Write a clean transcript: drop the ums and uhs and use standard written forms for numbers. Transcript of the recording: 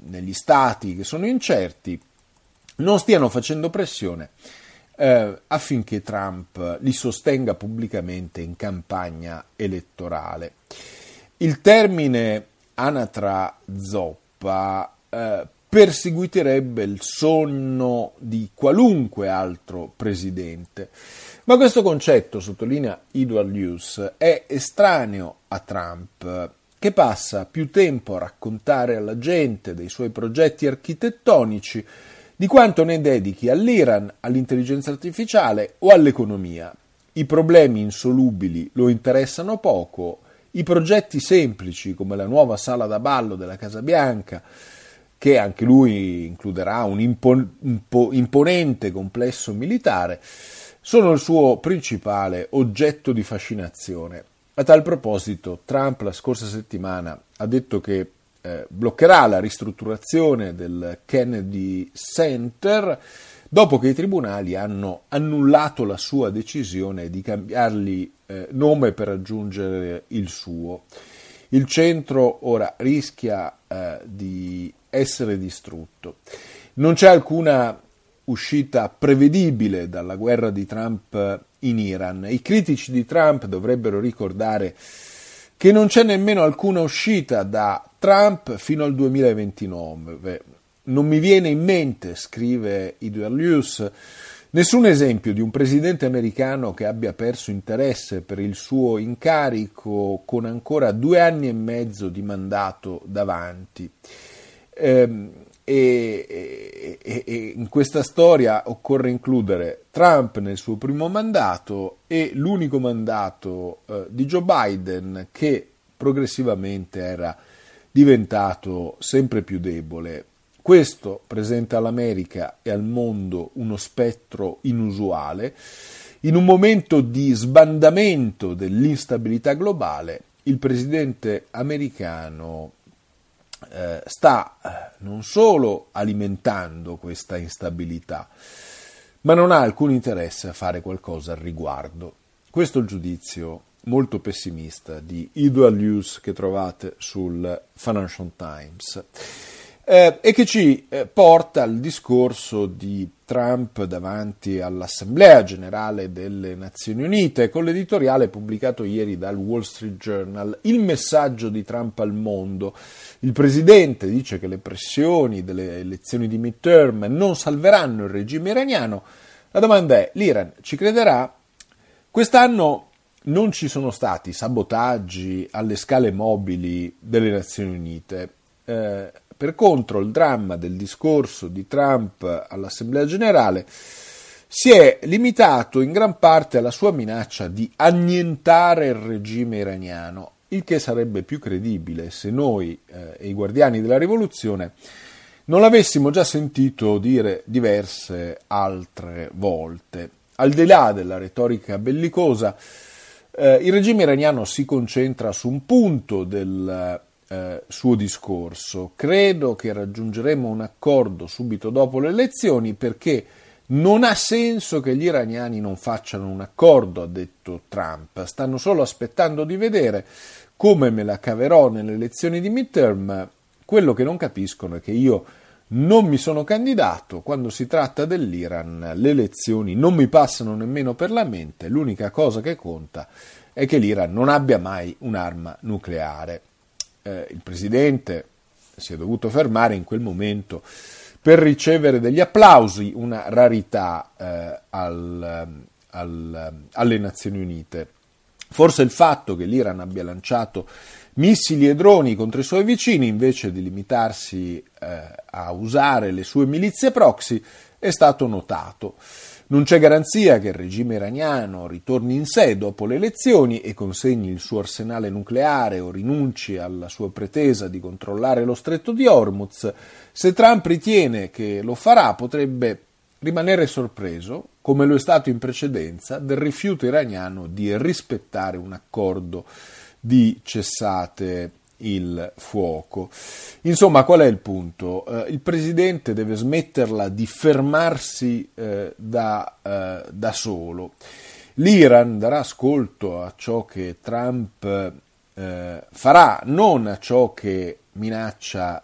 negli stati che sono incerti non stiano facendo pressione affinché Trump li sostenga pubblicamente in campagna elettorale. Il termine anatra zoppa perseguiterebbe il sonno di qualunque altro presidente. Ma questo concetto, sottolinea Edward Luce, è estraneo a Trump, che passa più tempo a raccontare alla gente dei suoi progetti architettonici di quanto ne dedichi all'Iran, all'intelligenza artificiale o all'economia. I problemi insolubili lo interessano poco, i progetti semplici come la nuova sala da ballo della Casa Bianca, che anche lui includerà un imponente complesso militare, sono il suo principale oggetto di fascinazione. A tal proposito, Trump la scorsa settimana ha detto che bloccherà la ristrutturazione del Kennedy Center dopo che i tribunali hanno annullato la sua decisione di cambiargli nome per aggiungere il suo. Il centro ora rischia di essere distrutto. Non c'è alcuna uscita prevedibile dalla guerra di Trump in Iran. I critici di Trump dovrebbero ricordare che non c'è nemmeno alcuna uscita da Trump fino al 2029. Non mi viene in mente, scrive Edward Luce, nessun esempio di un presidente americano che abbia perso interesse per il suo incarico con ancora 2 anni e mezzo di mandato davanti. E in questa storia occorre includere Trump nel suo primo mandato e l'unico mandato di Joe Biden, che progressivamente era diventato sempre più debole. Questo presenta all'America e al mondo uno spettro inusuale. In un momento di sbandamento dell'instabilità globale, il presidente americano sta non solo alimentando questa instabilità, ma non ha alcun interesse a fare qualcosa al riguardo. Questo è il giudizio molto pessimista di Edward Luce che trovate sul Financial Times. E che ci porta al discorso di Trump davanti all'Assemblea Generale delle Nazioni Unite, con l'editoriale pubblicato ieri dal Wall Street Journal, il messaggio di Trump al mondo. Il presidente dice che le pressioni delle elezioni di midterm non salveranno il regime iraniano. La domanda è: l'Iran ci crederà? Quest'anno non ci sono stati sabotaggi alle scale mobili delle Nazioni Unite. Per contro, il dramma del discorso di Trump all'Assemblea Generale si è limitato in gran parte alla sua minaccia di annientare il regime iraniano, il che sarebbe più credibile se noi e i guardiani della rivoluzione non l'avessimo già sentito dire diverse altre volte. Al di là della retorica bellicosa, il regime iraniano si concentra su un punto del suo discorso. Credo che raggiungeremo un accordo subito dopo le elezioni perché non ha senso che gli iraniani non facciano un accordo, ha detto Trump. Stanno solo aspettando di vedere come me la caverò nelle elezioni di midterm. Quello che non capiscono è che io non mi sono candidato. Quando si tratta dell'Iran, le elezioni non mi passano nemmeno per la mente. L'unica cosa che conta è che l'Iran non abbia mai un'arma nucleare. Il presidente si è dovuto fermare in quel momento per ricevere degli applausi, una rarità alle Nazioni Unite. Forse il fatto che l'Iran abbia lanciato missili e droni contro i suoi vicini, invece di limitarsi a usare le sue milizie proxy, è stato notato. Non c'è garanzia che il regime iraniano ritorni in sé dopo le elezioni e consegni il suo arsenale nucleare o rinunci alla sua pretesa di controllare lo stretto di Hormuz. Se Trump ritiene che lo farà, potrebbe rimanere sorpreso, come lo è stato in precedenza, del rifiuto iraniano di rispettare un accordo di cessate il fuoco. Insomma, qual è il punto? Il presidente deve smetterla di fermarsi da solo. L'Iran darà ascolto a ciò che Trump farà, non a ciò che minaccia